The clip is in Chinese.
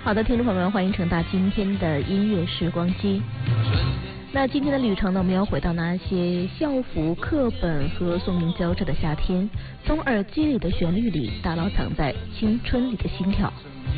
好的，听众朋友们，欢迎乘搭今天的音乐时光机。那今天的旅程呢，我们要回到那些校服、课本和松明交织的夏天，从耳机里的旋律里打捞藏在青春里的心跳。